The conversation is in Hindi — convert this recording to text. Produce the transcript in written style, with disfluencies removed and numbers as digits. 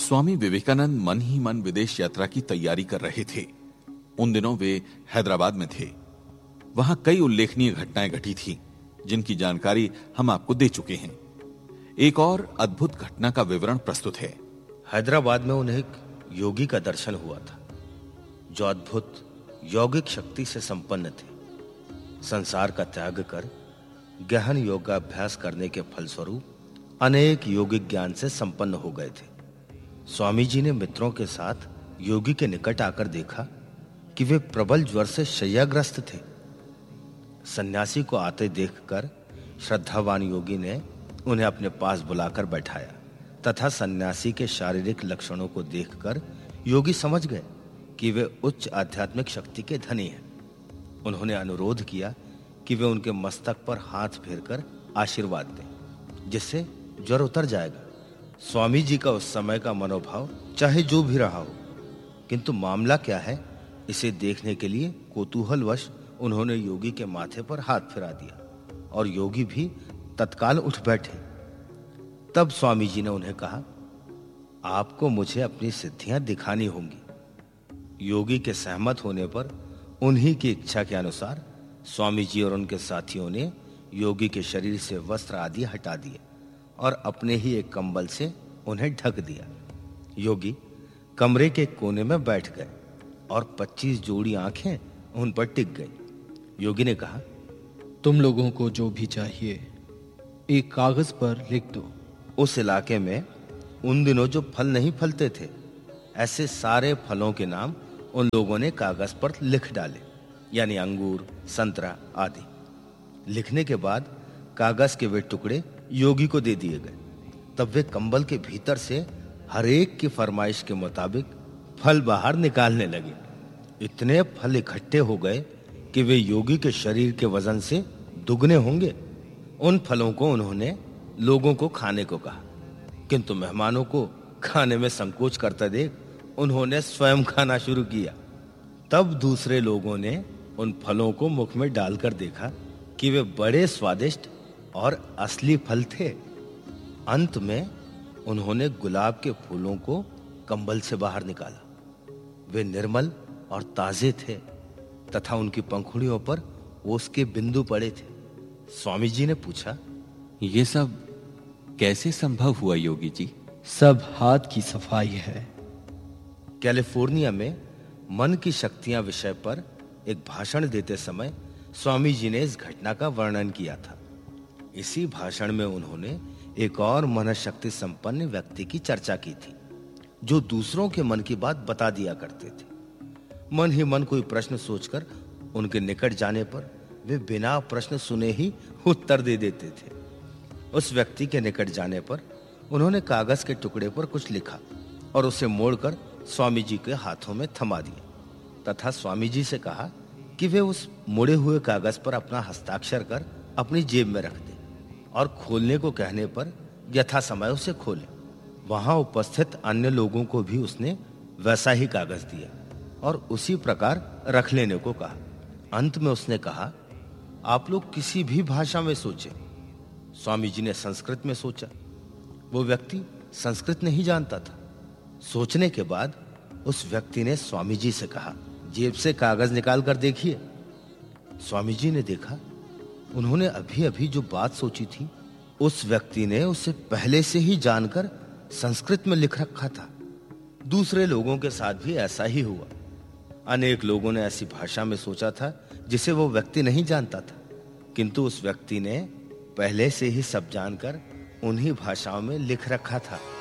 स्वामी विवेकानंद मन ही मन विदेश यात्रा की तैयारी कर रहे थे। उन दिनों वे हैदराबाद में थे। वहां कई उल्लेखनीय घटनाएं घटी थी जिनकी जानकारी हम आपको दे चुके हैं। एक और अद्भुत घटना का विवरण प्रस्तुत है। हैदराबाद में उन्हें एक योगी का दर्शन हुआ था जो अद्भुत यौगिक शक्ति से संपन्न थे। संसार का त्याग कर गहन योगाभ्यास करने के फलस्वरूप अनेक योगिक ज्ञान से संपन्न हो गए थे। स्वामी जी ने मित्रों के साथ योगी के निकट आकर देखा कि वे प्रबल ज्वर से शय्याग्रस्त थे। सन्यासी को आते देखकर श्रद्धावान योगी ने उन्हें अपने पास बुलाकर बैठाया तथा सन्यासी के शारीरिक लक्षणों को देखकर योगी समझ गए कि वे उच्च आध्यात्मिक शक्ति के धनी हैं। उन्होंने अनुरोध किया कि वे उनके मस्तक पर हाथ फेरकर आशीर्वाद दें, जिससे ज्वर उतर जाएगा। स्वामी जी का उस समय का मनोभाव चाहे जो भी रहा हो, किंतु मामला क्या है इसे देखने के लिए कौतूहलवश उन्होंने योगी के माथे पर हाथ फिरा दिया और योगी भी तत्काल उठ बैठे। तब स्वामी जी ने उन्हें कहा, आपको मुझे अपनी सिद्धियां दिखानी होंगी। योगी के सहमत होने पर उन्हीं की इच्छा के अनुसार स्वामी जी और उनके साथियों ने योगी के शरीर से वस्त्र आदि हटा दिए और अपने ही एक कंबल से उन्हें ढक दिया। योगी कमरे के कोने में बैठ गए और 25 जोड़ी आंखें उन पर टिक गई। योगी ने कहा, तुम लोगों को जो भी चाहिए एक कागज पर लिख दो। उस इलाके में उन दिनों जो फल नहीं फलते थे, ऐसे सारे फलों के नाम उन लोगों ने कागज पर लिख डाले, यानी अंगूर, संतरा आदि। लिखने के बाद कागज के वे टुकड़े योगी को दे दिए गए। तब वे कंबल के भीतर से हर एक की फरमाइश के मुताबिक फल बाहर निकालने लगे। इतने फल इकट्ठे हो गए कि वे योगी के शरीर के वजन से दुगने होंगे। उन फलों को उन्होंने लोगों को खाने को कहा, किंतु मेहमानों को खाने में संकोच करता देख उन्होंने स्वयं खाना शुरू किया। तब दूसरे लोगों ने उन फलों को मुख में डालकर देखा कि वे बड़े स्वादिष्ट और असली फल थे। अंत में उन्होंने गुलाब के फूलों को कंबल से बाहर निकाला। वे निर्मल और ताजे थे तथा उनकी पंखुड़ियों पर ओस के बिंदु पड़े थे। स्वामी जी ने पूछा, ये सब कैसे संभव हुआ योगी जी? सब हाथ की सफाई है। कैलिफोर्निया में मन की शक्तियां विषय पर एक भाषण देते समय स्वामी जी ने इस घटना का वर्णन किया था। इसी भाषण में उन्होंने एक और मनशक्ति संपन्न व्यक्ति की चर्चा की थी जो दूसरों के मन की बात बता दिया करते थे। मन ही मन कोई प्रश्न सोचकर उनके निकट जाने पर वे बिना प्रश्न सुने ही उत्तर दे देते थे। उस व्यक्ति के निकट जाने पर उन्होंने कागज के टुकड़े पर कुछ लिखा और उसे मोड़कर स्वामी जी के हाथों में थमा दिया तथा स्वामी जी से कहा कि वे उस मुड़े हुए कागज पर अपना हस्ताक्षर कर अपनी जेब में रख दें और खोलने को कहने पर यथा समय उसे खोले। वहां उपस्थित अन्य लोगों को भी उसने वैसा ही कागज दिया और उसी प्रकार रख लेने को कहा। अंत में उसने कहा, आप लोग किसी भी भाषा में सोचें। स्वामी जी ने संस्कृत में सोचा। वो व्यक्ति संस्कृत नहीं जानता था। सोचने के बाद उस व्यक्ति ने स्वामी जी से कहा, जेब से कागज निकाल कर देखिए। स्वामी जी ने देखा। उन्होंने अभी अभी जो बात सोची थी उस व्यक्ति ने उसे पहले से ही जानकर संस्कृत में लिख रखा था। दूसरे लोगों के साथ भी ऐसा ही हुआ। अनेक लोगों ने ऐसी भाषा में सोचा था जिसे वो व्यक्ति नहीं जानता था, किंतु उस व्यक्ति ने पहले से ही सब जानकर उन्हीं भाषाओं में लिख रखा था।